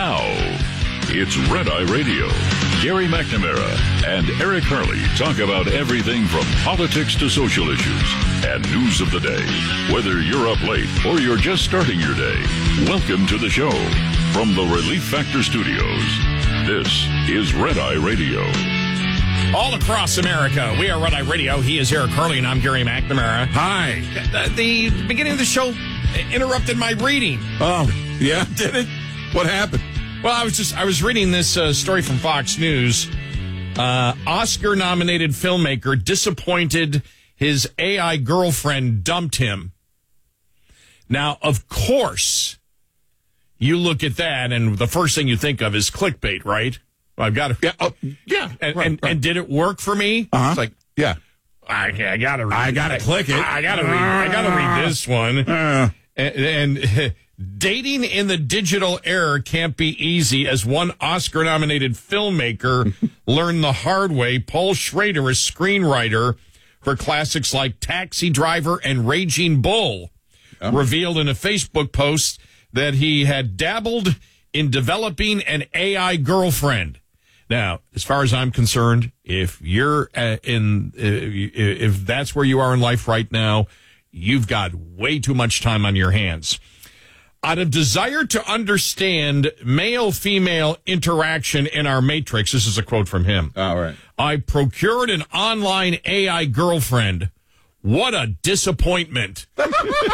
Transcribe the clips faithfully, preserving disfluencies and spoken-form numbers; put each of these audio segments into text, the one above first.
Now, it's Red Eye Radio. Gary McNamara and Eric Harley talk about everything from politics to social issues and news of the day. Whether you're up late or you're just starting your day, welcome to the show. From the Relief Factor Studios, this is Red Eye Radio. All across America, we are Red Eye Radio. He is Eric Harley, and I'm Gary McNamara. Hi. The, the beginning of the show interrupted my reading. Oh, yeah? Did it? What happened? Well, I was just I was reading this uh, story from Fox News. Uh, Oscar-nominated filmmaker disappointed his A I girlfriend dumped him. Now, of course, you look at that, and the first thing you think of is clickbait, right? Well, I've got to, yeah, oh, yeah, and, right, and, right. and did it work for me? Uh-huh. It's like, yeah, I, I gotta, read, I gotta click it. I, I gotta read, I gotta read this one. Uh. And, and dating in the digital era can't be easy, as one Oscar-nominated filmmaker learned the hard way. Paul Schrader, a screenwriter for classics like Taxi Driver and Raging Bull, oh. revealed in a Facebook post that he had dabbled in developing an A I girlfriend. Now, as far as I'm concerned, if you're uh, in, uh, if that's where you are in life right now, you've got way too much time on your hands. Out of desire to understand male-female interaction in our matrix, this is a quote from him. All right. I procured an online A I girlfriend. What a disappointment. You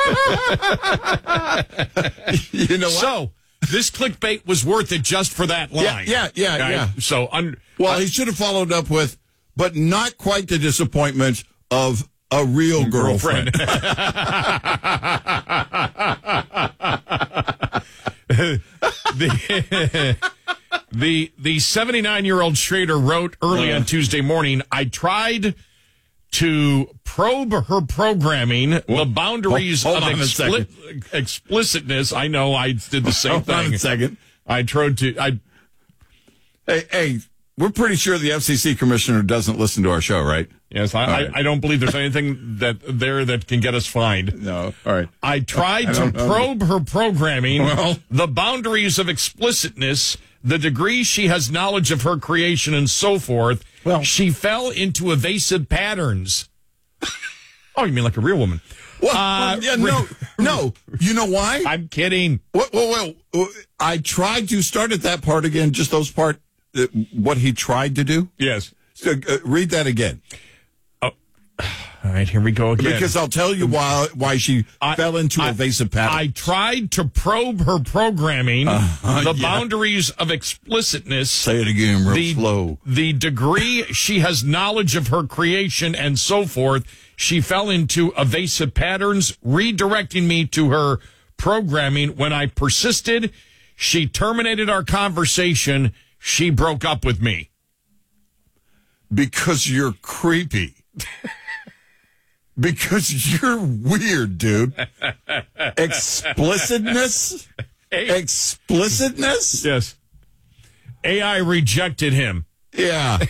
know what? So, this clickbait was worth it just for that line. Yeah, yeah, yeah, right? yeah. So, un- well, uh, he should have followed up with, but not quite the disappointment of a real girlfriend. the the the seventy-nine-year-old Schrader wrote early uh, on Tuesday morning, I tried to probe her programming, well, the boundaries hold, hold of expli- explicitness. I know I did the same hold thing. Hold on a second. I tried to... I. Hey, hey, we're pretty sure the F C C commissioner doesn't listen to our show, right? Yes, I, right. I, I don't believe there's anything that there that can get us fined. No, all right. I tried I to probe her programming, well, the boundaries of explicitness, the degree she has knowledge of her creation, and so forth. Well, she fell into evasive patterns. Oh, you mean like a real woman? Well, uh, well yeah, no, no. You know why? I'm kidding. Well, well, well, I tried to start at that part again, just those part, uh, what he tried to do. Yes. So uh, read that again. All right, here we go again. Because I'll tell you why why she I, fell into I, evasive patterns. I tried to probe her programming, uh, the yeah. boundaries of explicitness. Say it again real the, slow. The degree she has knowledge of her creation and so forth. She fell into evasive patterns, redirecting me to her programming. When I persisted, she terminated our conversation. She broke up with me. Because you're creepy. Because you're weird, dude. Explicitness? Explicitness? Yes. A I rejected him. Yeah.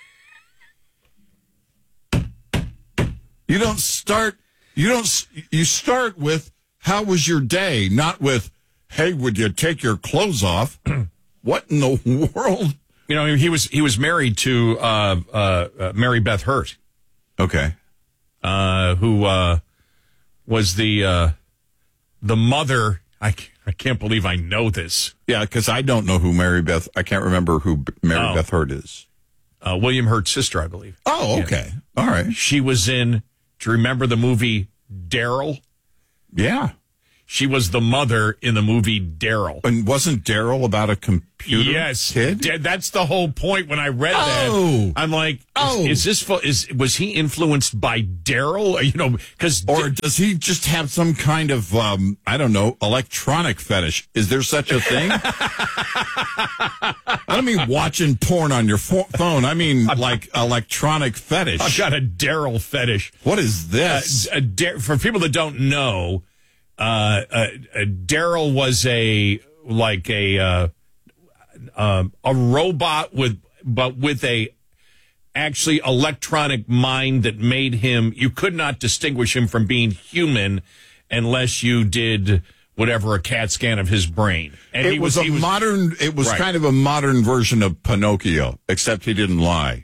You don't start, you don't, you start with, how was your day? Not with, hey, would you take your clothes off? What in the world? You know, he was, he was married to, uh, uh, uh Mary Beth Hurt. Okay. Uh, who, uh, was the, uh, the mother. I, I can't believe I know this. Yeah, because I don't know who Mary Beth, I can't remember who Mary oh. Beth Hurt is. Uh, William Hurt's sister, I believe. Oh, okay. Yeah. All right. She was in, do you remember the movie Daryl? Yeah. She was the mother in the movie Daryl. And wasn't Daryl about a computer yes, kid? D- that's the whole point. When I read oh. that, I'm like, is, oh. is this fu- is was he influenced by Daryl? You know, because or does he just have some kind of um, I don't know, electronic fetish? Is there such a thing? I don't mean watching porn on your fo- phone. I mean like electronic fetish. I've got a Daryl fetish. What is this? Uh, a da- for people that don't know. Uh, uh, uh, Daryl was a like a uh, um, a robot with, but with a actually electronic mind that made him. You could not distinguish him from being human unless you did whatever, a CAT scan of his brain. And it he was, was a he was, modern, it was right. kind of a modern version of Pinocchio, except he didn't lie.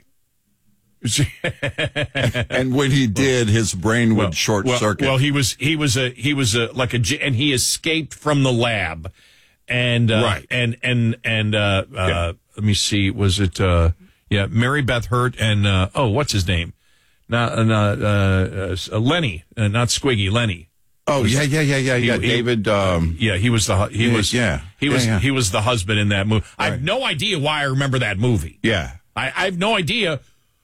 And when he did, his brain would well, short well, circuit. Well, he was he was a he was a like a j- and he escaped from the lab, and uh, right, and and and uh, yeah. uh, let me see, was it uh, yeah, Mary Beth Hurt and uh, oh, what's his name? Not uh, uh, uh, Lenny, uh, not Squiggy, Lenny. Oh was, yeah, yeah, yeah, yeah, yeah. He, David. Um, yeah, he was the he yeah, was yeah, he was yeah, yeah. he was the husband in that movie. Right. I have no idea why I remember that movie. Yeah, I, I have no idea.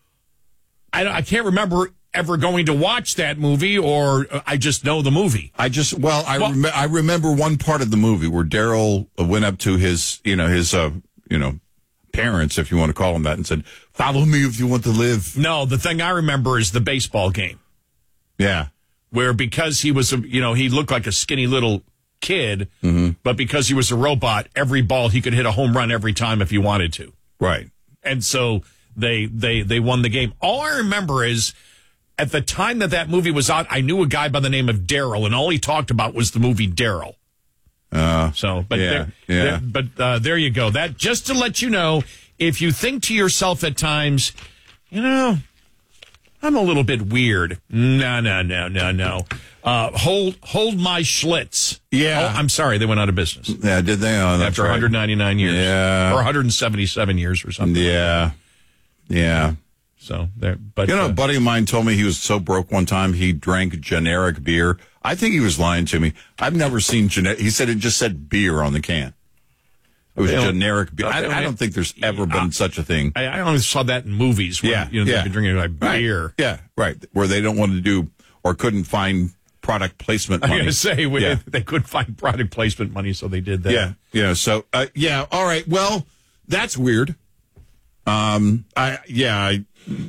I, I can't remember ever going to watch that movie, or I just know the movie. I just well, I well, rem- I remember one part of the movie where Daryl went up to his, you know, his, uh, you know, parents, if you want to call them that, and said, "Follow me if you want to live." No, the thing I remember is the baseball game. Yeah, where because he was a, you know, he looked like a skinny little kid, mm-hmm. but because he was a robot, every ball he could hit a home run every time if he wanted to. Right, and so. They they they won the game. All I remember is at the time that that movie was out, I knew a guy by the name of Daryl, and all he talked about was the movie Daryl. Uh, so, but yeah, there, yeah. There, but uh, there you go. That just to let you know, if you think to yourself at times, you know, I'm a little bit weird. No, no, no, no, no. Uh, hold hold my Schlitz. Yeah, oh, I'm sorry, they went out of business. Yeah, did they? Oh, that's after right. one hundred ninety-nine years, yeah, or one hundred seventy-seven years, or something. Yeah. Like Yeah. So there, but you know, uh, a buddy of mine told me he was so broke one time he drank generic beer. I think he was lying to me. I've never seen generic. He said it just said beer on the can. It was generic beer. I, I don't think there's ever been uh, such a thing. I, I only saw that in movies. Where, yeah, you know, yeah. they've been drinking like right. beer. Yeah, right. Where they don't want to do or couldn't find product placement money. I'm going to say we, yeah. they couldn't find product placement money, so they did that. Yeah, yeah. So uh, yeah, all right. Well, that's weird. Um, I yeah, I,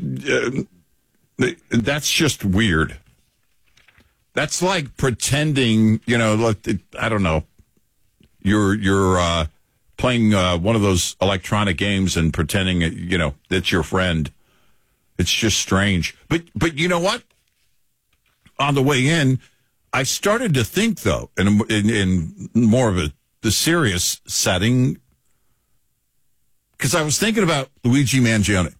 uh, that's just weird. That's like pretending, you know, like, I don't know. You're you're uh, playing uh, one of those electronic games and pretending, you know, that's your friend. It's just strange. But but you know what? On the way in, I started to think though, in in, in more of a the serious setting. Because I was thinking about Luigi Mangione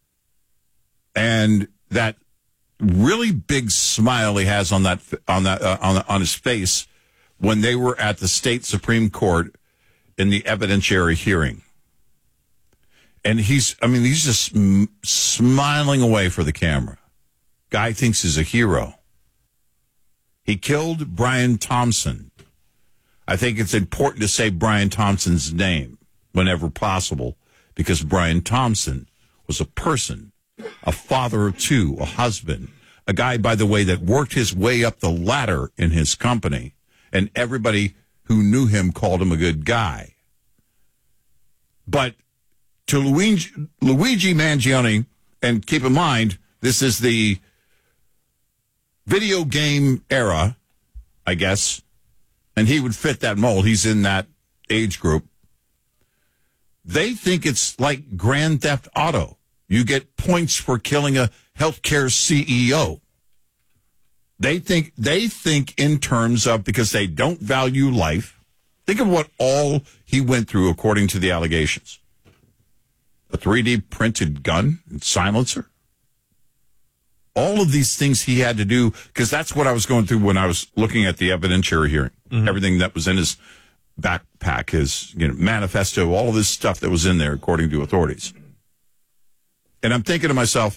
and that really big smile he has on that on that uh, on on his face when they were at the state Supreme Court in the evidentiary hearing, and he's I mean he's just sm- smiling away for the camera. Guy thinks he's a hero. He killed Brian Thompson. I think it's important to say Brian Thompson's name whenever possible. Because Brian Thompson was a person, a father of two, a husband, a guy, by the way, that worked his way up the ladder in his company, and everybody who knew him called him a good guy. But to Luigi, Luigi Mangione, and keep in mind, this is the video game era, I guess, and he would fit that mold. He's in that age group. They think it's like Grand Theft Auto. You get points for killing a healthcare C E O. They think they think in terms of, because they don't value life. Think of what all he went through according to the allegations. A three D printed gun and silencer. All of these things he had to do, because that's what I was going through when I was looking at the evidentiary hearing. Mm-hmm. Everything that was in his backpack, his you know manifesto, all of this stuff that was in there according to authorities. And I'm thinking to myself,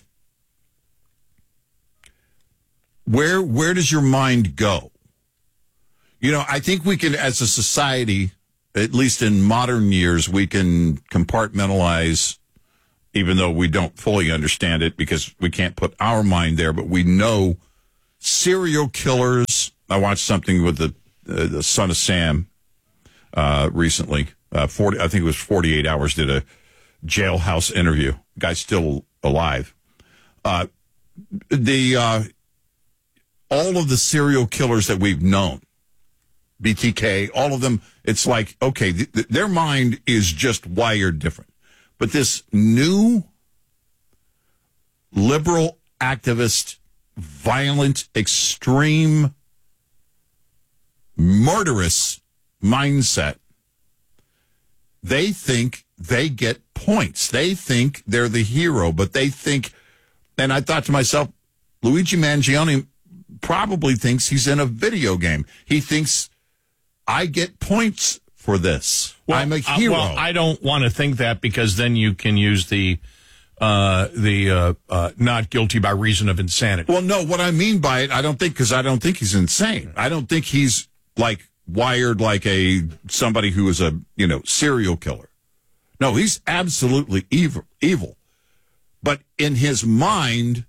where where does your mind go? You know, I think we can, as a society, at least in modern years, we can compartmentalize, even though we don't fully understand it because we can't put our mind there, but we know serial killers. I watched something with the uh, the son of Sam Uh, recently, uh, forty, I think it was forty-eight hours, did a jailhouse interview. Guy's still alive. Uh, the, uh, all of the serial killers that we've known, B T K, all of them, it's like, okay, th- th- their mind is just wired different. But this new liberal activist, violent, extreme murderous mindset. They think they get points. They think they're the hero, but they think, and I thought to myself, Luigi Mangione probably thinks he's in a video game. He thinks, I get points for this. Well, I'm a hero. Uh, well, I don't want to think that, because then you can use the uh, the uh, uh, not guilty by reason of insanity. Well, no, what I mean by it, I don't think, because I don't think he's insane. I don't think he's like wired like a somebody who is a, you know, serial killer. No, he's absolutely evil, evil. But in his mind,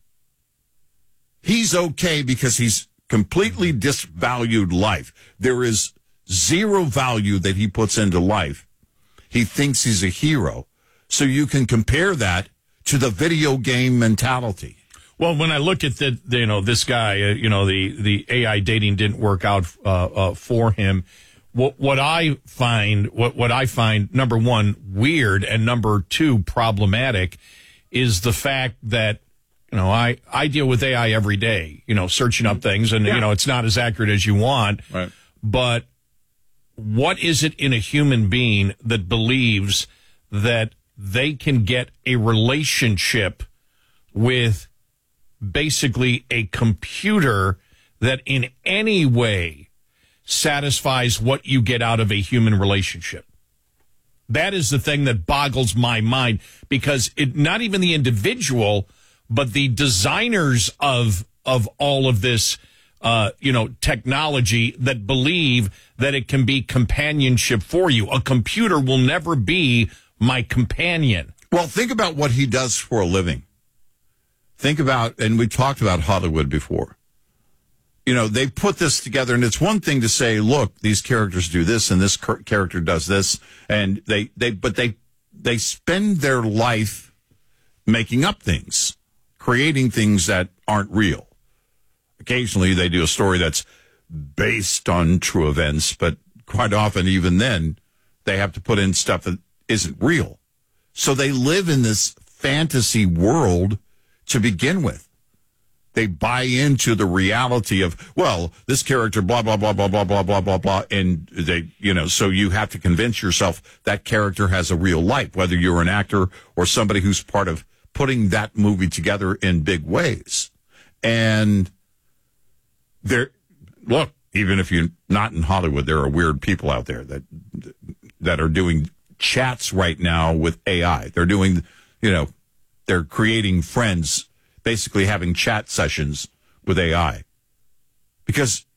he's okay because he's completely disvalued life. There is zero value that he puts into life. He thinks he's a hero. So you can compare that to the video game mentality. Well, when I look at the, the you know, this guy, uh, you know, the, the A I dating didn't work out uh, uh, for him. What what I find, what what I find, number one, weird, and number two, problematic, is the fact that, you know, I, I deal with A I every day, you know, searching up things, and, yeah. you know, it's not as accurate as you want. Right. But what is it in a human being that believes that they can get a relationship with basically a computer that in any way satisfies what you get out of a human relationship? That is the thing that boggles my mind, because it, not even the individual, but the designers of of all of this, uh, you know, technology, that believe that it can be companionship for you. A computer will never be my companion. Well, think about what he does for a living. Think about, and we talked about Hollywood before. You know, they put this together, and it's one thing to say, look, these characters do this, and this character does this, and they, they, but they, they spend their life making up things, creating things that aren't real. Occasionally, they do a story that's based on true events, but quite often, even then, they have to put in stuff that isn't real. So they live in this fantasy world to begin with. They buy into the reality of, well, this character, blah, blah, blah, blah, blah, blah, blah, blah, blah. And they, you know, so you have to convince yourself that character has a real life, whether you're an actor or somebody who's part of putting that movie together in big ways. And there, look, even if you're not in Hollywood, there are weird people out there that, that are doing chats right now with A I. They're doing, you know, they're creating friends, basically having chat sessions with A I. Because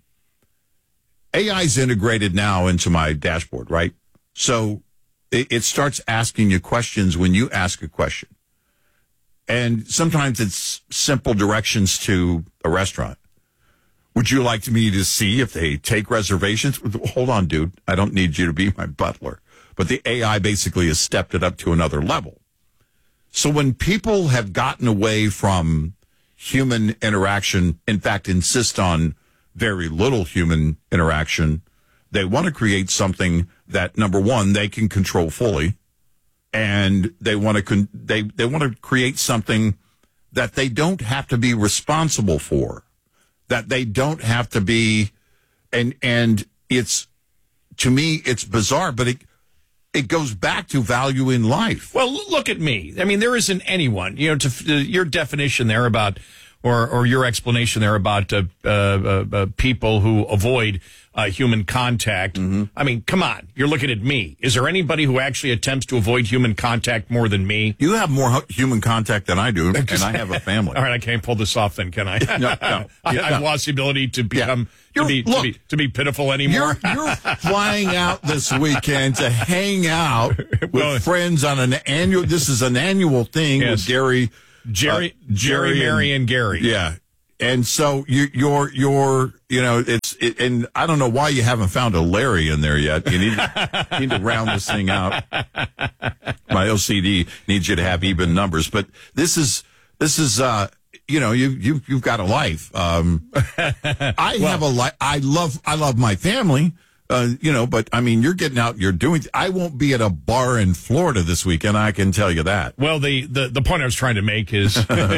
A I is integrated now into my dashboard, right? So it, it starts asking you questions when you ask a question. And sometimes it's simple directions to a restaurant. Would you like me to see if they take reservations? Hold on, dude. I don't need you to be my butler. But the A I basically has stepped it up to another level. So when people have gotten away from human interaction, in fact, insist on very little human interaction, they want to create something that, number one, they can control fully, and they want to con- they they want to create something that they don't have to be responsible for, that they don't have to be, and and it's, to me, it's bizarre, but it. It goes back to value in life. Well, look at me. I mean, there isn't anyone, you know, to, to your definition there about, or, or your explanation there about uh, uh, uh, people who avoid uh, human contact. Mm-hmm. I mean, come on. You're looking at me. Is there anybody who actually attempts to avoid human contact more than me? You have more human contact than I do, and I have a family. All right, I can't pull this off then, can I? no, no. I, Yeah, I've no. lost the ability to become... Yeah. To be, Look, to be to be pitiful anymore. You're, you're flying out this weekend to hang out with Well, friends on an annual. This is an annual thing Yes. with Gary, Jerry, uh, Jerry, and- Mary, and Gary. Yeah, and so you, you're you're you know it's it, and I don't know why you haven't found a Larry in there yet. You need to, you need to round this thing out. My O C D needs you to have even numbers, but this is this is. uh You know, you you you've got a life. Um, I have a life. I love I love my family. Uh, you know, but I mean, you're getting out, you're doing, I won't be at a bar in Florida this weekend, I can tell you that. Well, the, the, the point I was trying to make is,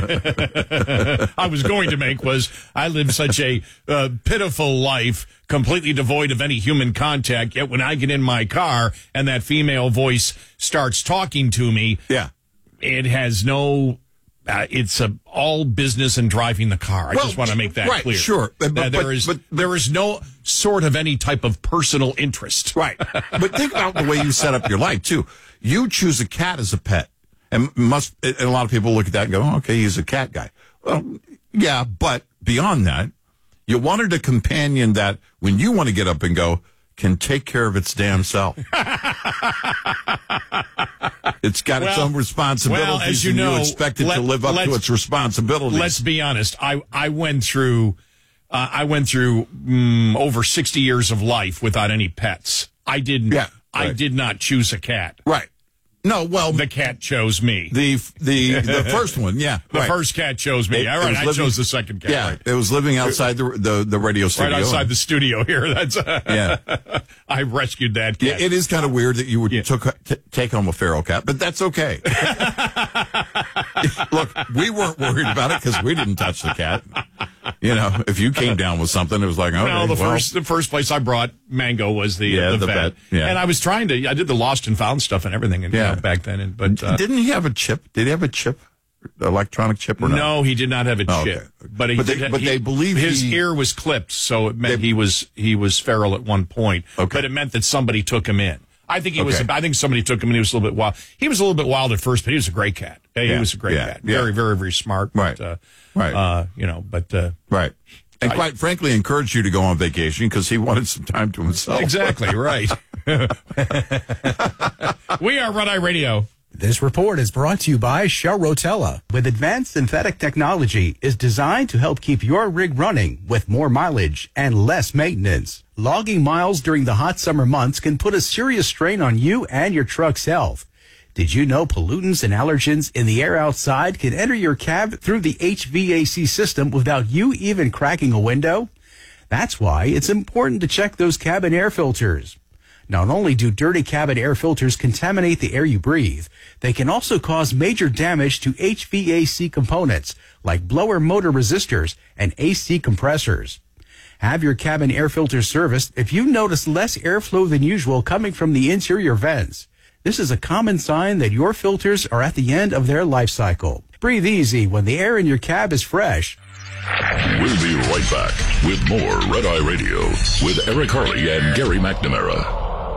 I was going to make was, I live such a uh, pitiful life, completely devoid of any human contact, yet when I get in my car and that female voice starts talking to me, yeah, it has no... Uh, it's a, all business and driving the car. I well, just want to make that right, clear. Sure. But, uh, there but, is but, there is no sort of any type of personal interest. Right. But think about the way you set up your life, too. You choose a cat as a pet. And must and a lot of people look at that and go, oh, okay, he's a cat guy. Well, yeah, but beyond that, you wanted a companion that, when you want to get up and go, can take care of its damn self. It's got well, its own responsibilities, well, as you and know, you expect it let, to live up to its responsibilities. Let's be honest. I, I went through, uh, I went through um, over sixty years of life without any pets. I didn't. Yeah, right. I did not choose a cat. Right. No, well, the cat chose me. The the the first one, yeah. The right. first cat chose me. It, All right, I living, chose the second cat. Yeah, right. It was living outside the the, the radio studio. Right outside the studio here. That's uh, yeah. I rescued that cat. Yeah, it is kind of weird that you would yeah. took, t- take home a feral cat, but that's okay. Look, we weren't worried about it because we didn't touch the cat. You know, if you came down with something, it was like, okay, well, the well. first the first place I brought Mango was the yeah, uh, the, the vet, vet. Yeah. And I was trying to. I did the lost and found stuff and everything, and yeah. you know, back then. And but uh, didn't he have a chip? Did he have a chip, electronic chip, or not? No, he did not have a oh, chip. Okay. But he, but they, did, but he, they believe his he, ear was clipped, so it meant they, he was he was feral at one point. Okay. But it meant that somebody took him in. I think he was. Okay. I think somebody took him and he was a little bit wild. He was a little bit wild at first, but he was a great cat. He yeah. was a great yeah. cat. Yeah. Very, very, very smart. Right. But, uh, right. Uh, you know, but uh, right. And I, quite frankly, encouraged you to go on vacation because he wanted some time to himself. Exactly right. We are Red Eye Radio. This report is brought to you by Shell Rotella. With advanced synthetic technology, is designed to help keep your rig running with more mileage and less maintenance. Logging miles during the hot summer months can put a serious strain on you and your truck's health. Did you know pollutants and allergens in the air outside can enter your cab through the H V A C system without you even cracking a window? That's why it's important to check those cabin air filters. Not only do dirty cabin air filters contaminate the air you breathe, they can also cause major damage to H V A C components like blower motor resistors and A C compressors. Have your cabin air filters serviced if you notice less airflow than usual coming from the interior vents. This is a common sign that your filters are at the end of their life cycle. Breathe easy when the air in your cab is fresh. We'll be right back with more Red Eye Radio with Eric Harley and Gary McNamara.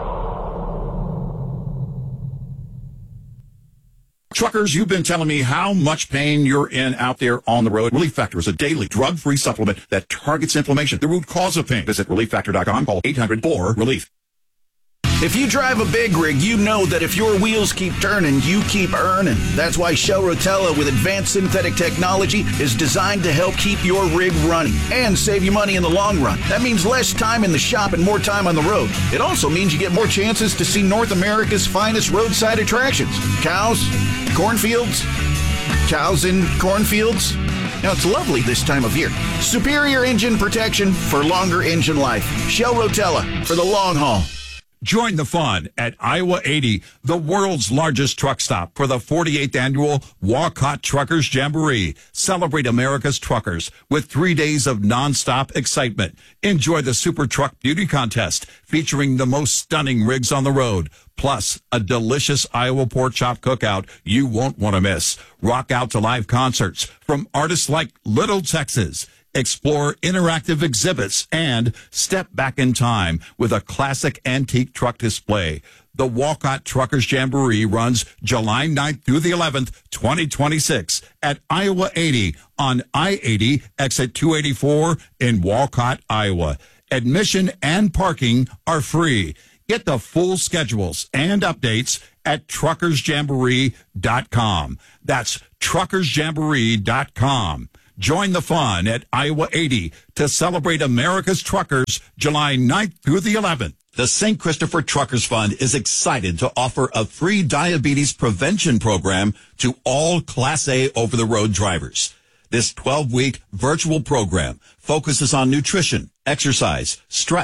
Truckers, you've been telling me how much pain you're in out there on the road. Relief Factor is a daily drug-free supplement that targets inflammation, the root cause of pain. Visit relief factor dot com, call eight hundred four relief. If you drive a big rig, you know that if your wheels keep turning, you keep earning. That's why Shell Rotella with advanced synthetic technology is designed to help keep your rig running and save you money in the long run. That means less time in the shop and more time on the road. It also means you get more chances to see North America's finest roadside attractions. Cows, cornfields, cows in cornfields. Now, it's lovely this time of year. Superior engine protection for longer engine life. Shell Rotella for the long haul. Join the fun at Iowa eighty, the world's largest truck stop for the forty-eighth annual Walcott Truckers Jamboree. Celebrate America's truckers with three days of nonstop excitement. Enjoy the Super Truck Beauty Contest featuring the most stunning rigs on the road, plus a delicious Iowa pork chop cookout you won't want to miss. Rock out to live concerts from artists like Little Texas. Explore interactive exhibits and step back in time with a classic antique truck display. The Walcott Truckers Jamboree runs July ninth through the eleventh, twenty twenty-six at Iowa eighty on I eighty, exit two eighty-four in Walcott, Iowa. Admission and parking are free. Get the full schedules and updates at truckers jamboree dot com. That's truckers jamboree dot com. Join the fun at Iowa eighty to celebrate America's truckers July ninth through the eleventh. The Saint Christopher Truckers Fund is excited to offer a free diabetes prevention program to all Class A over-the-road drivers. This twelve-week virtual program focuses on nutrition, exercise, stress,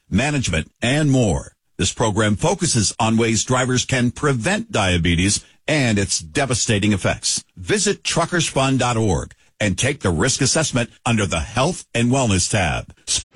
management, and more. This program focuses on ways drivers can prevent diabetes and its devastating effects. Visit truckers fund dot org and take the risk assessment under the Health and Wellness tab.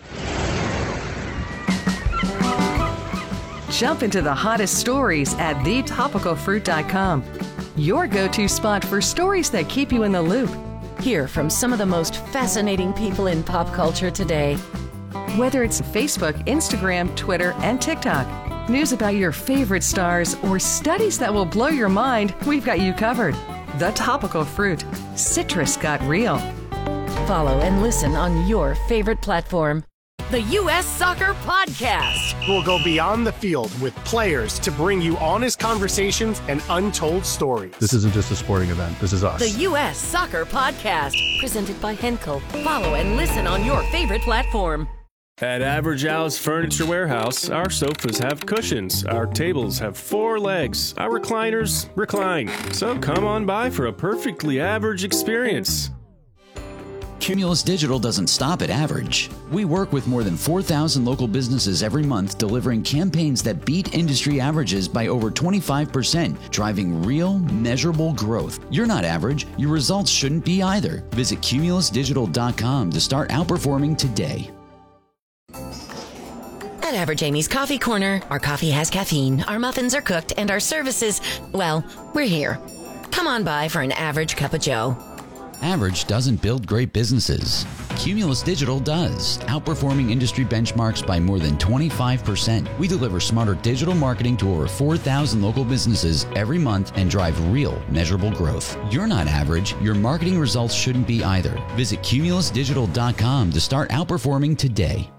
Jump into the hottest stories at the topical fruit dot com. Your go-to spot for stories that keep you in the loop. Hear from some of the most fascinating people in pop culture today. Whether it's Facebook, Instagram, Twitter, and TikTok, news about your favorite stars, or studies that will blow your mind, we've got you covered. The Topical Fruit. Citrus got real. Follow and listen on your favorite platform. The U S Soccer Podcast. We'll go beyond the field with players to bring you honest conversations and untold stories. This isn't just a sporting event. This is us. The U S Soccer Podcast. Presented by Henkel. Follow and listen on your favorite platform. At Average Al's Furniture Warehouse, our sofas have cushions, our tables have four legs, our recliners recline. So come on by for a perfectly average experience. Cumulus Digital doesn't stop at average. We work with more than four thousand local businesses every month, delivering campaigns that beat industry averages by over twenty-five percent, driving real, measurable growth. You're not average. Your results shouldn't be either. Visit cumulus digital dot com to start outperforming today. At Average Amy's Coffee Corner, our coffee has caffeine, our muffins are cooked, and our services, well, we're here. Come on by for an average cup of joe. Average doesn't build great businesses. Cumulus Digital does, outperforming industry benchmarks by more than twenty-five percent. We deliver smarter digital marketing to over four thousand local businesses every month and drive real, measurable growth. You're not average. Your marketing results shouldn't be either. Visit cumulus digital dot com to start outperforming today.